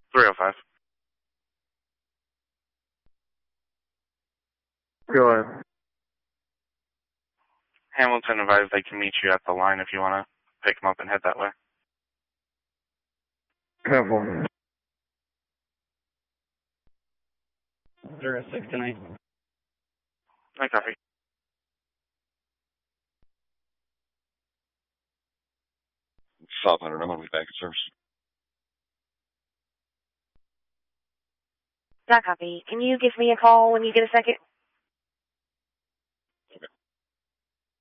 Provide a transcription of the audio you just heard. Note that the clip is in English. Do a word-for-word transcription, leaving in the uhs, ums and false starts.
three oh five. Go ahead. Hamilton advised they can meet you at the line if you want to pick them up and head that way. Have one. Zero six tonight. I copy. five hundred, I'm going to be back in service. That copy. Can you give me a call when you get a second?